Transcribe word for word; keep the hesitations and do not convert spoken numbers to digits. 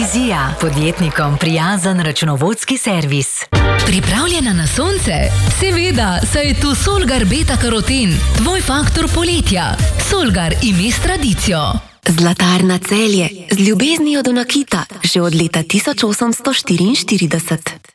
Vizija, podjetnikom prijazen računovodski servis. Pripravljena na sonce? Seveda, saj je tu Solgar Beta Karoten, tvoj faktor poletja. Solgar ime s tradicijo. Zlatarna Celje, z ljubeznijo do nakita, že od leta tisoč osemsto štiriinštirideset.